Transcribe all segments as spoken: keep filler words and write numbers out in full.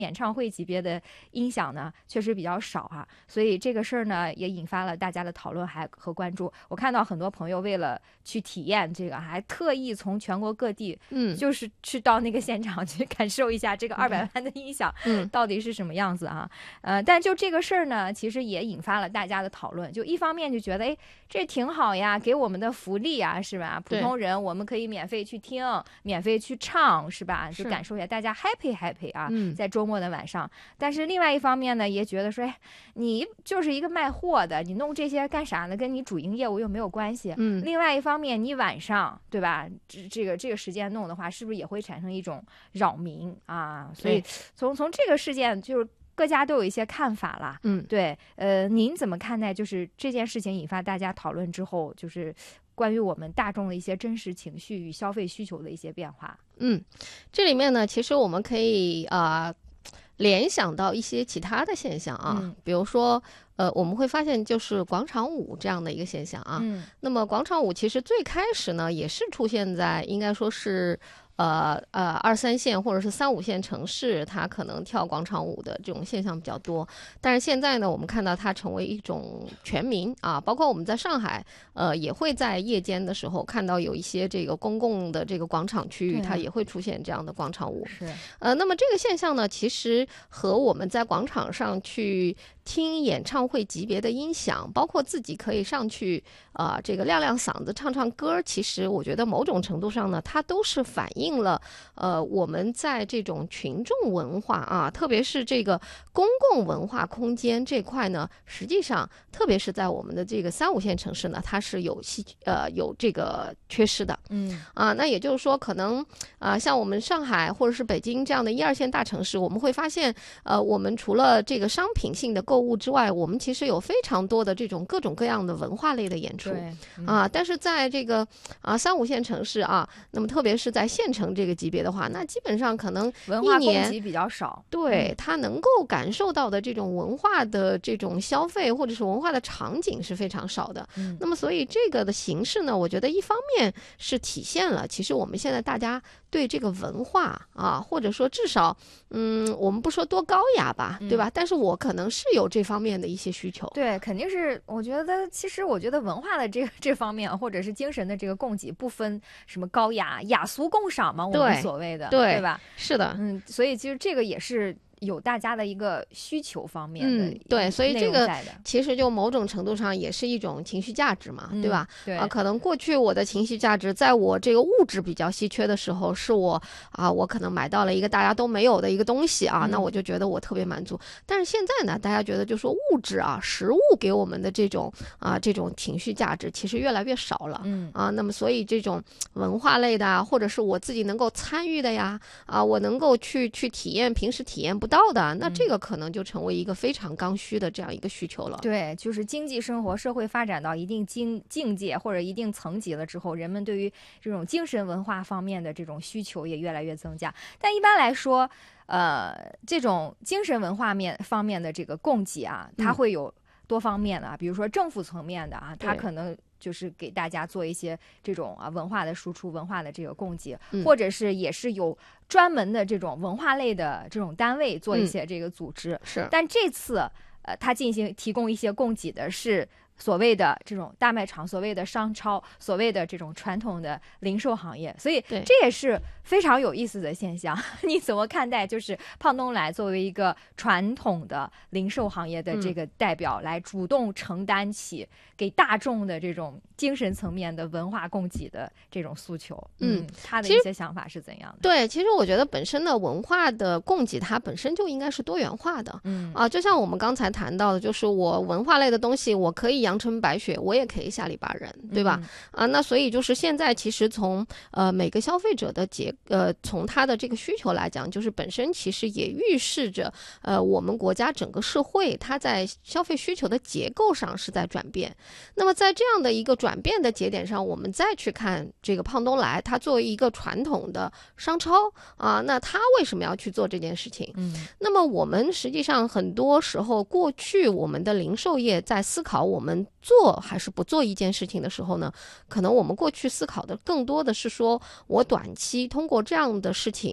演唱会级别的音响呢，确实比较少啊，所以这个事儿呢也引发了大家的讨论还和关注。我看到很多朋友为了去体验这个，还特意从全国各地， 嗯， 就是去到那个现场去感受一下这个二百万的音响， 嗯， 到底是什么样子啊？呃，但就这个事儿呢，其实也引发了大家的讨论。就一方面就觉得，哎，这挺好呀，给我们的福利啊，是吧？普通人我们可以免费去听，免费去唱，是吧？就感受一下，大家 happy happy 啊， 嗯、 在周末的晚上。但是另外一方面呢，也觉得说，哎，你就是一个卖货的，你弄这些干啥呢？跟你主营业务又没有关系。 嗯， 另外一方面，你晚上对吧？这这个这个时间弄的话，是不是也会产生一种扰民啊？所以从从这个事件就是。各家都有一些看法啦， 嗯， 对，呃，您怎么看待就是这件事情引发大家讨论之后，就是关于我们大众的一些真实情绪与消费需求的一些变化？ 嗯，这里面呢，其实我们可以啊、呃、联想到一些其他的现象啊， 嗯、 比如说呃，我们会发现就是广场舞这样的一个现象啊。 嗯， 那么广场舞其实最开始呢，也是出现在应该说是。呃呃，二三线或者是三五线城市，它可能跳广场舞的这种现象比较多。但是现在呢，我们看到它成为一种全民啊，包括我们在上海，呃，也会在夜间的时候看到有一些这个公共的这个广场区域， 啊、 它也会出现这样的广场舞。 是， 呃，那么这个现象呢，其实和我们在广场上去听演唱会级别的音响，包括自己可以上去啊、呃，这个亮亮嗓子唱唱歌，其实我觉得某种程度上呢，它都是反映了呃我们在这种群众文化啊，特别是这个公共文化空间这块呢，实际上特别是在我们的这个三五线城市呢，它是有稀呃有这个缺失的。 嗯啊，那也就是说，可能啊、呃，像我们上海或者是北京这样的一二线大城市，我们会发现，呃，我们除了这个商品性的购物之外，我们其实有非常多的这种各种各样的文化类的演出。 嗯、 啊，但是在这个啊三五线城市啊，那么特别是在县城这个级别的话，那基本上可能文化供给比较少， 对，他能够感受到的这种文化的这种消费或者是文化的场景是非常少的。 嗯， 那么所以这个的形式呢，我觉得一方面是体现了其实我们现在大家对这个文化啊，或者说至少嗯，我们不说多高雅吧，对吧？但是我可能是有这方面的一些需求。 对，肯定是。我觉得其实我觉得文化的这个这方面，或者是精神的这个供给，不分什么高雅雅俗共赏嘛，我们所谓的对, 对吧？ 是的， 嗯，所以其实这个也是有大家的一个需求方面的、 嗯，对，所以这个其实就某种程度上也是一种情绪价值嘛， 嗯、 对吧？ 对啊，可能过去我的情绪价值，在我这个物质比较稀缺的时候，是我啊，我可能买到了一个大家都没有的一个东西啊， 嗯、 那我就觉得我特别满足。但是现在呢，大家觉得就说物质啊、实物给我们的这种啊这种情绪价值，其实越来越少了。 嗯啊，那么所以这种文化类的啊，或者是我自己能够参与的呀，啊，我能够去去体验平时体验不到的，那这个。这个可能就成为一个非常刚需的这样一个需求了。 对，就是经济生活、社会发展到一定境境界或者一定层级了之后，人们对于这种精神文化方面的这种需求也越来越增加。但一般来说，呃，这种精神文化面方面的这个供给啊，它会有多方面的啊，嗯、比如说政府层面的啊，它可能就是给大家做一些这种啊文化的输出、文化的这个供给， 嗯、 或者是也是有专门的这种文化类的这种单位做一些这个组织。 嗯、是， 但这次呃，它进行提供一些供给的是所谓的这种大卖场、所谓的商超、所谓的这种传统的零售行业，所以这也是非常有意思的现象。你怎么看待？就是胖东来作为一个传统的零售行业的这个代表，来主动承担起给大众的这种精神层面的文化供给的这种诉求。嗯，他的一些想法是怎样的？ 对，其实我觉得本身的文化的供给，它本身就应该是多元化的。 嗯啊，就像我们刚才谈到的，就是我文化类的东西，我可以阳春白雪，我也可以下里巴人，对吧？ 嗯、 啊，那所以就是现在其实从呃每个消费者的结呃从他的这个需求来讲，就是本身其实也预示着呃我们国家整个社会它在消费需求的结构上是在转变。那么在这样的一个转变的节点上，我们再去看这个胖东来，它作为一个传统的商超啊，那它为什么要去做这件事情？ 嗯， 那么我们实际上很多时候过去我们的零售业在思考我们做还是不做一件事情的时候呢，可能我们过去思考的更多的是说我短期通过这样的事情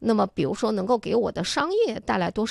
那么比如说能够给我的商业带来多少